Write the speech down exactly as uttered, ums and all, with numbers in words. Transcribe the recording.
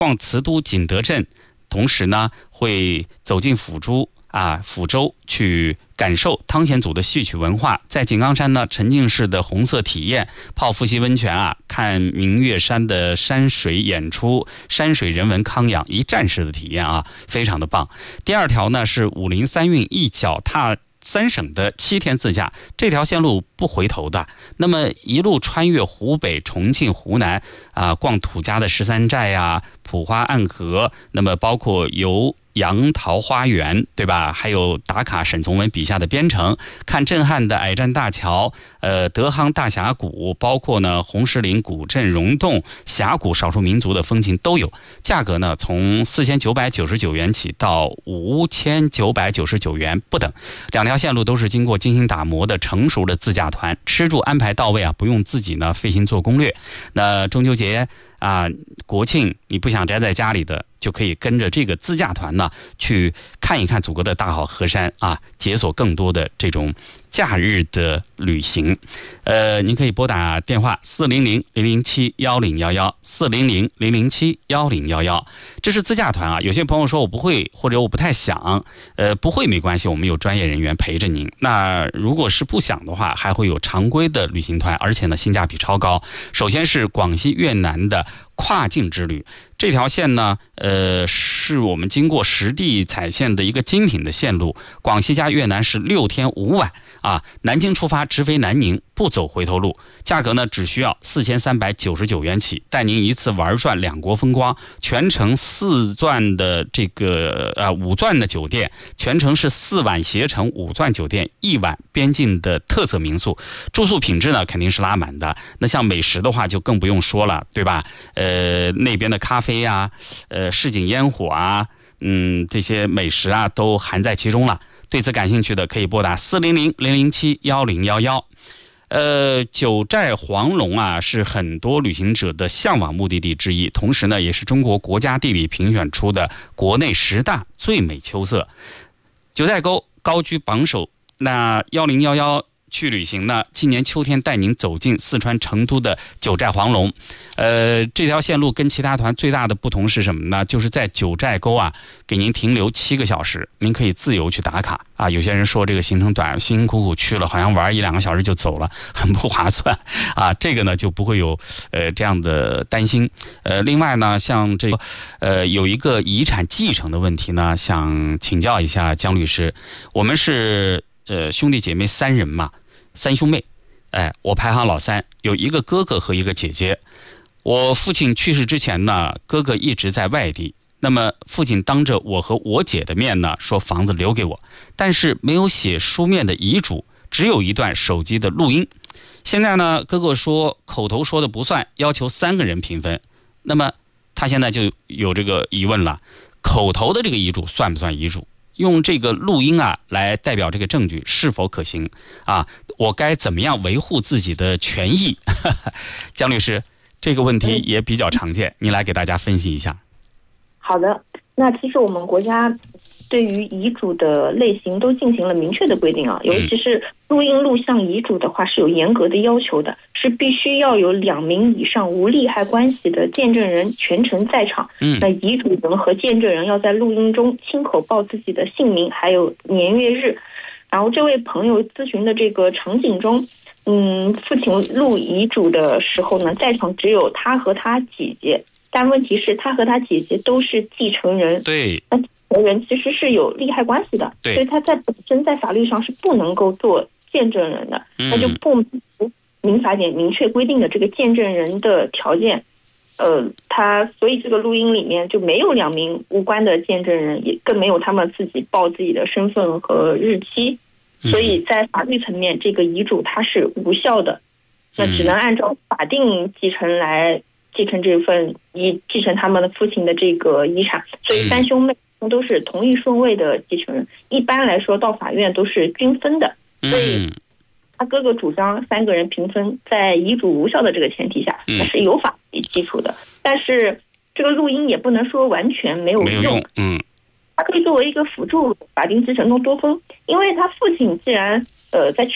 逛慈都景德镇，同时呢会走进抚珠啊抚州去感受汤显祖的戏曲文化，在井冈山呢沉浸式的红色体验，泡伏羲温泉啊，看明月山的山水演出，山水人文康养，一站式的体验啊，非常的棒。第二条呢是武陵三韵一脚踏三省的七天自驾，这条线路不回头的，那么一路穿越湖北、重庆、湖南啊，逛土家的十三寨呀、普花暗河，那么包括游杨桃花园，对吧？还有打卡沈从文笔下的边城，看震撼的矮站大桥，呃，德夯大峡谷，包括呢红石岭古镇、溶洞、峡谷少数民族的风情都有。价格呢从四千九百九十九元起到五千九百九十九元不等。两条线路都是经过精心打磨的成熟的自驾团，吃住安排到位啊，不用自己呢费心做攻略。那中秋节啊，国庆你不想宅在家里的，就可以跟着这个自驾团呢去看一看祖国的大好河山啊，解锁更多的这种假日的旅行。呃，您可以拨打电话四零零零零七幺零幺幺四零零零零七幺零幺幺。这是自驾团啊，有些朋友说我不会或者我不太想，呃，不会没关系，我们有专业人员陪着您。那如果是不想的话，还会有常规的旅行团，而且呢性价比超高。首先是广西越南的跨境之旅，这条线呢，呃，是我们经过实地踩线的一个精品的线路。广西加越南是六天五晚啊，南京出发直飞南宁，不走回头路。价格呢只需要四千三百九十九元起，带您一次玩转两国风光，全程四钻的这个呃五钻的酒店，全程是四晚携程五钻酒店，一晚边境的特色民宿，住宿品质呢肯定是拉满的。那像美食的话就更不用说了，对吧？呃，那边的咖啡啊，呃，市井烟火啊，嗯，这些美食啊都含在其中了。对此感兴趣的可以拨打四零零零零七幺零幺幺。呃，九寨黄龙啊，是很多旅行者的向往目的地之一，同时呢，也是中国国家地理评选出的国内十大最美秋色。九寨沟高居榜首。那幺零幺幺去旅行呢，今年秋天带您走进四川成都的九寨黄龙。呃，这条线路跟其他团最大的不同是什么呢？就是在九寨沟啊，给您停留七个小时，您可以自由去打卡啊。有些人说这个行程短，辛辛苦苦去了，好像玩一两个小时就走了，很不划算啊。这个呢就不会有呃这样的担心。呃，另外呢，像这个呃有一个遗产继承的问题呢，想请教一下姜律师。我们是呃兄弟姐妹三人嘛。三兄妹，哎，我排行老三，有一个哥哥和一个姐姐。我父亲去世之前呢，哥哥一直在外地，那么父亲当着我和我姐的面呢，说房子留给我，但是没有写书面的遗嘱，只有一段手机的录音。现在呢，哥哥说口头说的不算，要求三个人平分。那么他现在就有这个疑问了，口头的这个遗嘱算不算遗嘱？用这个录音啊来代表这个证据是否可行啊？我该怎么样维护自己的权益？姜律师，这个问题也比较常见，你来给大家分析一下。 好的，那其实我们国家对于遗嘱的类型都进行了明确的规定啊，尤其是录音录像遗嘱的话是有严格的要求的，是必须要有两名以上无利害关系的见证人全程在场。嗯，那遗嘱人和见证人要在录音中亲口报自己的姓名还有年月日。然后这位朋友咨询的这个场景中，嗯，父亲录遗嘱的时候呢，在场只有他和他姐姐，但问题是他和他姐姐都是继承人。 对， 那继承人其实是有利害关系的，所以他在本身在法律上是不能够做见证人的，那就不民法典明确规定的这个见证人的条件。呃，他所以这个录音里面就没有两名无关的见证人，也更没有他们自己报自己的身份和日期，所以在法律层面，这个遗嘱它是无效的，那只能按照法定继承来继承这份遗继承他们的父亲的这个遗产。所以三兄妹都是同一顺位的继承人，一般来说到法院都是均分的，所以他哥哥主张三个人平分，在遗嘱无效的这个前提下，那是有法律基础的。但是这个录音也不能说完全没有用， 没有用，嗯， 它可以作为一个辅助法定继承的多分，因为他父亲既然呃在去